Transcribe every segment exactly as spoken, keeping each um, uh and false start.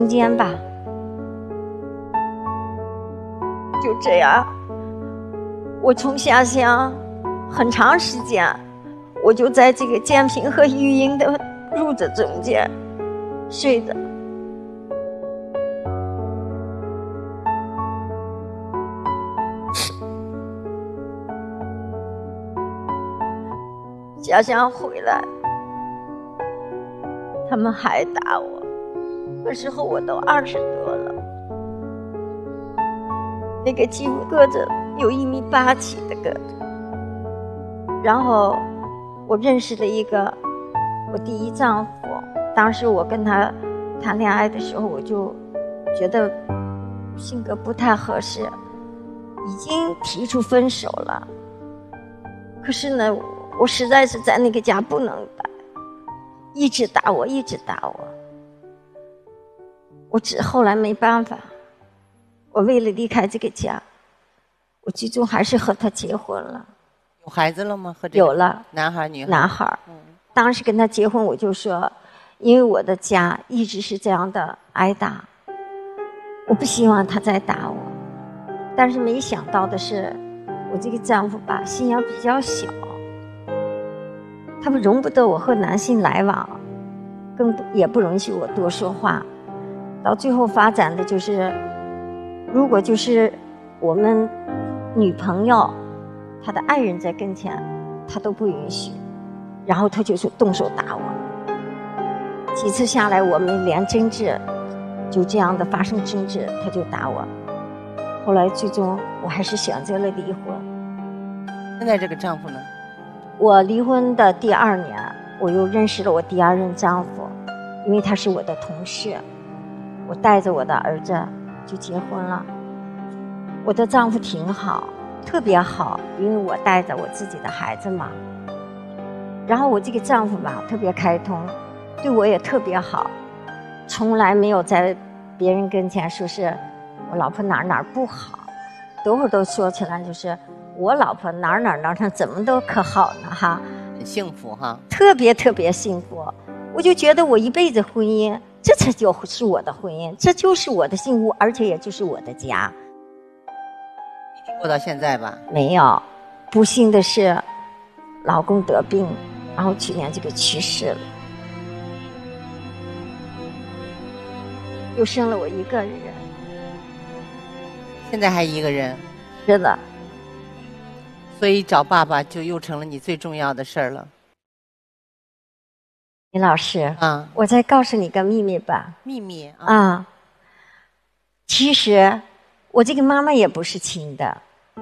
中间吧，就这样，我从下乡很长时间，我就在这个建平和育英的褥子中间睡着。下乡回来，他们还打我，那时候我都二十多了，那个几乎个子有一米八几的个子。然后我认识了一个我第一丈夫，当时我跟他谈恋爱的时候，我就觉得性格不太合适，已经提出分手了。可是呢，我实在是在那个家不能待，一直打我，一直打我。我只后来没办法，我为了离开这个家，我最终还是和他结婚了。 有孩子了吗？和这个有了， 男孩女孩？ 男孩。 嗯， 当时跟他结婚，我就说，因为我的家一直是这样的挨打，我不希望他再打我。但是没想到的是，我这个丈夫吧，心眼比较小，他们容不得我和男性来往，更不也不允许我多说话。到最后发展的就是，如果就是我们女朋友，她的爱人在跟前，他都不允许。然后他就说动手打我。几次下来，我们连争执，就这样的发生争执，他就打我。后来最终我还是选择了离婚。 现在这个丈夫呢？ 我离婚的第二年，我又认识了我第二任丈夫，因为他是我的同事，我带着我的儿子就结婚了。我的丈夫挺好，特别好，因为我带着我自己的孩子嘛。然后我这个丈夫吧，特别开通，对我也特别好，从来没有在别人跟前说是我老婆哪儿哪儿不好，多会儿都说起来就是我老婆哪儿哪儿哪儿哪儿怎么都可好呢哈， 很幸福哈， 特别特别幸福。我就觉得我一辈子婚姻，这才就是我的婚姻，这就是我的幸福，而且也就是我的家。 一直过到现在吧？ 没有，不幸的是，老公得病，然后去年这个去世了，又生了我一个人。 现在还一个人？ 是的。 所以找爸爸就又成了你最重要的事儿了。 李老师啊， 我再告诉你个秘密吧。 秘密 啊, 啊，其实我这个妈妈也不是亲的。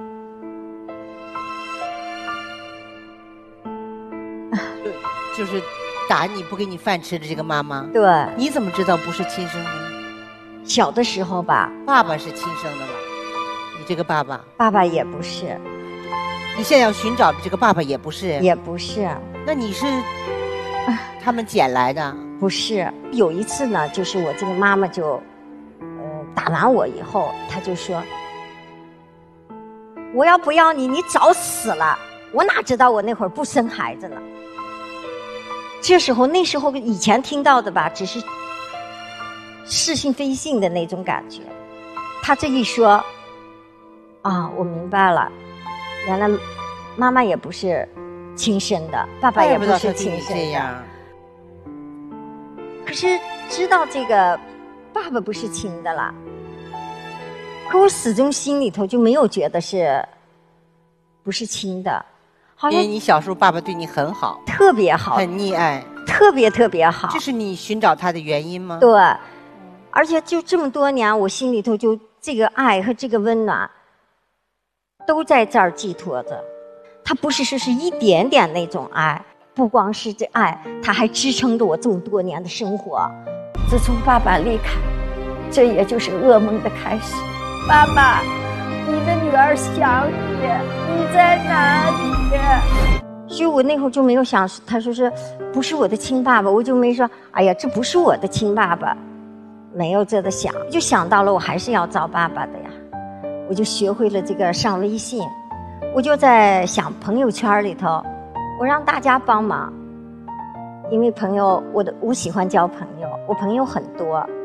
就就是打你不给你饭吃的这个妈妈。 对。 你怎么知道不是亲生的？ 小的时候吧。 爸爸是亲生的吧？你这个爸爸？ 爸爸也不是。 你现在要寻找的这个爸爸也不是？ 也不是。 那你是他们捡来的？ 不是。有一次呢，就是我这个妈妈就呃打完我以后，她就说我要不要你你早死了。我哪知道我那会儿不生孩子呢。这时候那时候以前听到的吧，只是是信非信的那种感觉。他这一说啊，我明白了，原来妈妈也不是亲生的，爸爸也不是亲生的。可是知道这个爸爸不是亲的了，可我始终心里头就没有觉得是不是亲的。 因为你小时候爸爸对你很好， 特别好， 很溺爱， 特别特别好。 这是你寻找他的原因吗？ 对，而且就这么多年，我心里头就这个爱和这个温暖都在这儿寄托着。他不是说是一点点那种爱，不光是这爱，他还支撑着我这么多年的生活。自从爸爸离开，这也就是噩梦的开始。爸爸，你的女儿想你，你在哪里？所以我那会儿就没有想，他说是不是我的亲爸爸，我就没说哎呀这不是我的亲爸爸，没有这个想，就想到了我还是要找爸爸的呀。我就学会了这个上微信，我就在想朋友圈里头，我让大家帮忙，因为朋友我的我喜欢交朋友，我朋友很多，